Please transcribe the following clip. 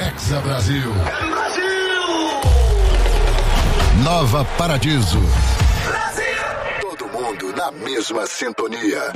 Hexa Brasil. Nova Paradiso. Todo mundo na mesma sintonia.